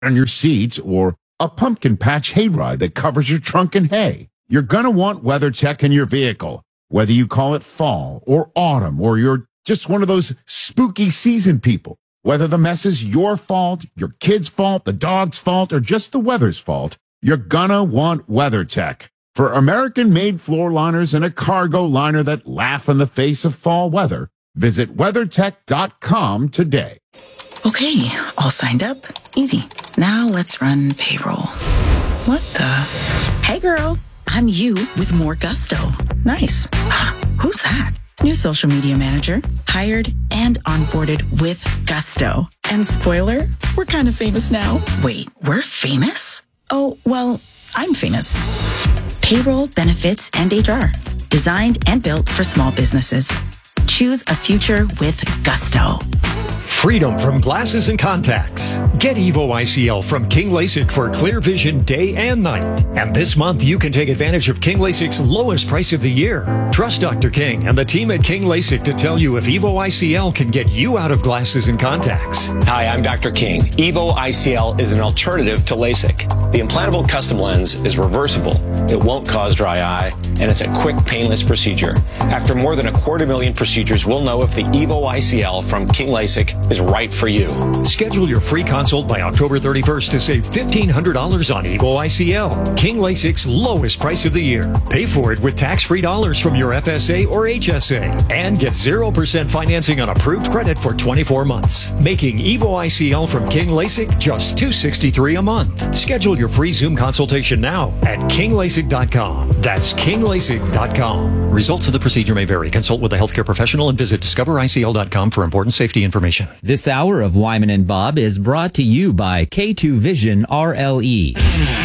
on your seats or a pumpkin patch hayride that covers your trunk in hay. You're going to want WeatherTech in your vehicle, whether you call it fall or autumn, or you're just one of those spooky season people. Whether the mess is your fault, your kid's fault, the dog's fault, or just the weather's fault, you're gonna want WeatherTech. For American-made floor liners and a cargo liner that laugh in the face of fall weather, visit WeatherTech.com today. Okay, all signed up. Easy. Now let's run payroll. What the? Hey girl, I'm you with more gusto. Nice. Who's that? New social media manager, hired and onboarded with gusto. And spoiler, we're kind of famous now. Wait, we're famous? Oh, well, I'm famous. Payroll, benefits, and HR. Designed and built for small businesses. Choose a future with gusto. Freedom from glasses and contacts. Get Evo ICL from King LASIK for clear vision day and night. And this month, you can take advantage of King LASIK's lowest price of the year. Trust Dr. King and the team at King LASIK to tell you if Evo ICL can get you out of glasses and contacts. Hi, I'm Dr. King. Evo ICL is an alternative to LASIK. The implantable custom lens is reversible. It won't cause dry eye, and it's a quick, painless procedure. After more than 250,000 procedures, we'll know if the Evo ICL from King LASIK is right for you. Schedule your free consult by October 31st to save $1,500 on Evo ICL. King LASIK's lowest price of the year. Pay for it with tax-free dollars from your FSA or HSA. And get 0% financing on approved credit for 24 months. Making Evo ICL from King LASIK just $263 a month. Schedule your free Zoom consultation now at KingLASIK.com. That's KingLASIK.com. Results of the procedure may vary. Consult with a healthcare professional and visit DiscoverICL.com for important safety information. This hour of Wyman and Bob is brought to you by K2 Vision RLE.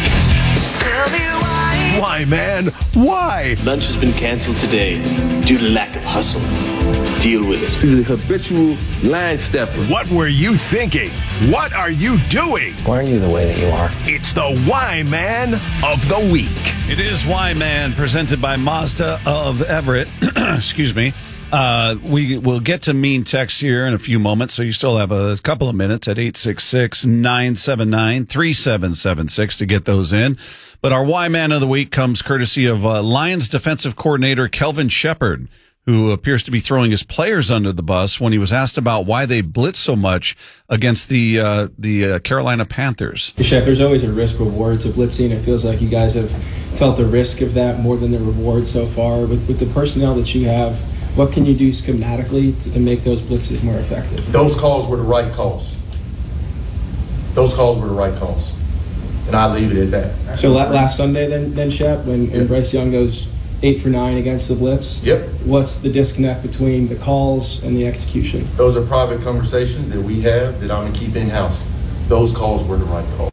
Why, man? Why? Lunch has been canceled today due to lack of hustle. Deal with it. He's a habitual line stepper. What were you thinking? What are you doing? Why are you the way that you are? It's the Why Man of the Week. It is Why Man, presented by Mazda of Everett. Excuse me. We will get to mean text here in a few moments, so you still have a couple of minutes at 866-979-3776 to get those in. But our Why Man of the Week comes courtesy of Lions defensive coordinator Kelvin Shepard, who appears to be throwing his players under the bus when he was asked about why they blitz so much against the Carolina Panthers. Shep, there's always a risk-reward to blitzing. It feels like you guys have felt the risk of that more than the reward so far. With the personnel that you have, what can you do schematically to make those blitzes more effective? Those calls were the right calls. Those calls were the right calls. And I leave it at that. So last Sunday then Shep, when Bryce Young goes 8 for 9 against the blitz. Yep. What's the disconnect between the calls and the execution? Those are private conversations that we have that I'm going to keep in-house. Those calls were the right calls.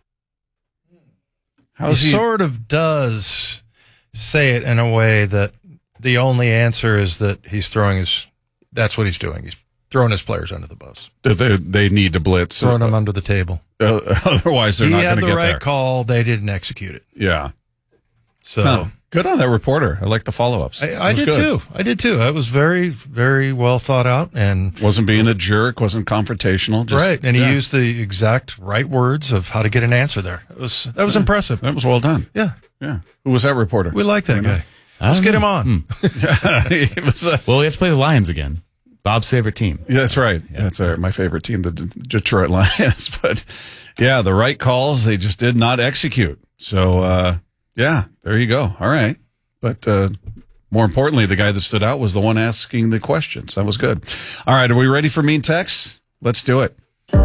He sort of does say it in a way that the only answer is that he's throwing that's what he's doing. He's throwing his players under the bus. They need to blitz. Throwing them under the table. Otherwise, they're not going to get there. He had the right call. They didn't execute it. Yeah. So good on that reporter. I like the follow-ups. I did too. It was very, very well thought out and wasn't being a jerk. Wasn't confrontational. Right. And he used the exact right words of how to get an answer there. That was impressive. That was well done. Yeah. Yeah. Who was that reporter? We like that guy. Let's get him on. Well, we have to play the Lions again. Bob's favorite team. Yeah, that's right. Yeah. That's right. My favorite team, the Detroit Lions. But yeah, the right calls, they just did not execute. So, yeah, there you go. All right. But more importantly, the guy that stood out was the one asking the questions. That was good. All right. Are we ready for mean texts? Let's do it. All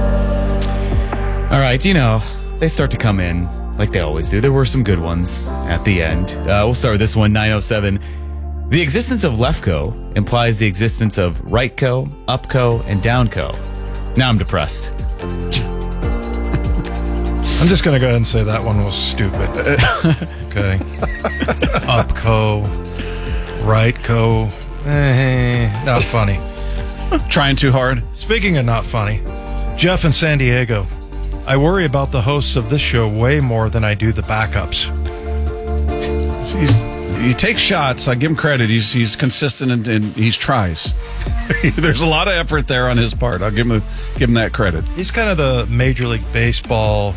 right. They start to come in like they always do. There were some good ones at the end. We'll start with this one, 907. The existence of leftco implies the existence of rightco, upco, and downco. Now I'm depressed. I'm just going to go ahead and say that one was stupid. Okay. Upco, rightco, not funny. Trying too hard. Speaking of not funny, Jeff in San Diego. I worry about the hosts of this show way more than I do the backups. he takes shots. I give him credit. He's consistent and he tries. There's a lot of effort there on his part. I'll give him that credit. He's kind of the Major League Baseball